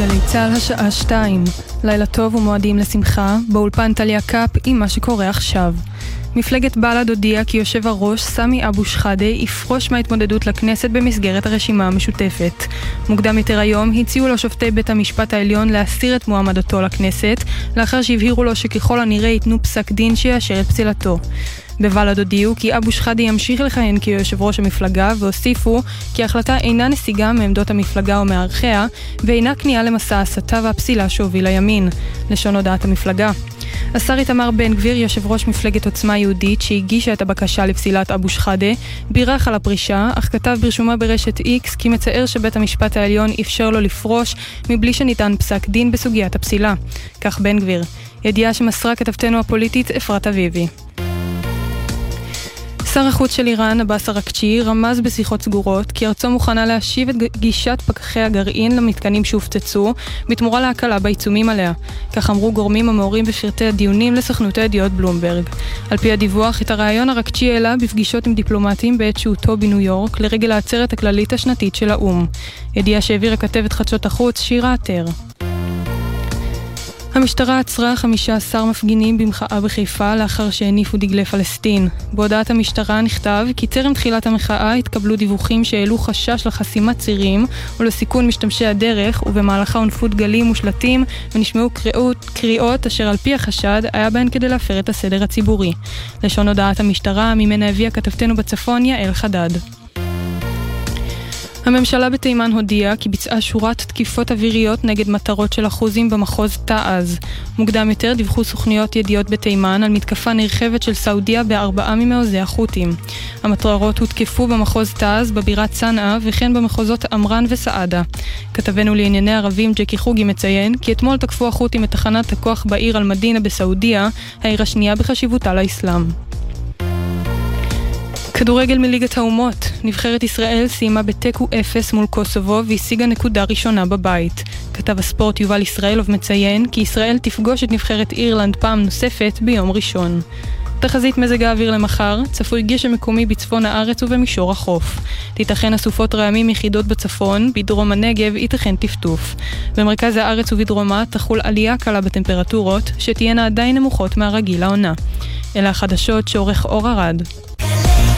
גלי צהל השעה 2. לילה טוב ומועדים לשמחה, באולפן טליה קאפ עם מה שקורה עכשיו. מפלגת בל"ד הודיעה כי יושב הראש סמי אבו שחאדה יפרוש מההתמודדות לכנסת במסגרת הרשימה המשותפת. מוקדם יותר היום הציעו לו שופטי בית המשפט העליון להסיר את מועמדותו לכנסת, לאחר שהבהירו לו שככל הנראה ייתנו פסק דין שיאשר את פסילתו. בבל"ד הודיעו כי אבו שחאדה ימשיך לכהן כיושב ראש המפלגה, והוסיפו כי ההחלטה אינה נסיגה מעמדות המפלגה או מערכיה, ואינה כניעה למסע הסתה והפסילה שהוביל הימין. לשון הודעת המפלגה. השר איתמר בן גביר, יושב ראש מפלגת עוצמה יהודית שהגישה את הבקשה לפסילת אבו שחאדה, בירך על הפרישה, אך כתב ברשומה ברשת X כי מצער שבית המשפט העליון אפשר לו לפרוש מבלי שניתן פסק דין בסוגיית הפסילה. כך בן גביר. ידיעה שמסרה כתבתנו הפוליטית אפרת אביבי. שר החוץ של איראן, עבאס אראקצ'י, רמז בשיחות סגורות כי ארצו מוכנה להשיב את גישת פקחי הגרעין למתקנים שהופצצו, בתמורה להקלה בעיצומים עליה. כך אמרו גורמים המעורים בפרטי הדיונים לסוכנות הידיעות בלומברג. על פי הדיווח, את הרעיון אראקצ'י העלה בפגישות עם דיפלומטים בעת שהותו בניו יורק לרגל העצרת הכללית השנתית של האו"ם. ידיעה שהעבירה כתבת חדשות החוץ שירה עטר. המשטרה עצרה 15 מפגינים במחאה בחיפה לאחר שהניפו דגלי פלסטין. בהודעת המשטרה נכתב כי טרם תחילת המחאה התקבלו דיווחים שהעלו חשש לחסימת צירים ולסיכון משתמשי הדרך, ובמהלכה הונפו דגלים ושלטים ונשמעו קריאות אשר על פי החשד היה בהן כדי להפר את הסדר הציבורי. לשון הודעת המשטרה, ממנה הביאה כתבתנו בצפון יעל חדד. הממשלה בתימן הודיעה כי ביצעה שורת תקיפות אוויריות נגד מטרות של אחוזים במחוז תעז. מוקדם יותר דיווחו סוכניות ידיעות בתימן על מתקפה נרחבת של סעודיה ב4 ממעוזי החות'ים. המטרות הותקפו במחוז תעז, בבירת צנעה, וכן במחוזות אמרן וסעדה. כתבנו לענייני ערבים ג'קי חוגי מציין כי אתמול תקפו החות'ים את תחנת הכוח בעיר אל-מדינה בסעודיה, העיר השנייה בחשיבותה לאסלאם. כדורגל מליגת האומות. נבחרת ישראל סיימה בתיקו 0 מול קוסובו והשיגה נקודה ראשונה בבית. כתב הספורט יובל ישראלוב מציין כי ישראל תפגוש את נבחרת אירלנד פעם נוספת ביום ראשון. תחזית מזג האוויר למחר, צפוי גשם מקומי בצפון הארץ ובמישור החוף. תיתכן אסופות רעמים יחידות בצפון, בדרום הנגב ייתכן טפטוף. במרכז הארץ ובדרומה תחול עלייה קלה בטמפרטורות, שתהיינה עדיין נמוכות מהרגיל לעונה. אלה החדשות שעורך אור ארד.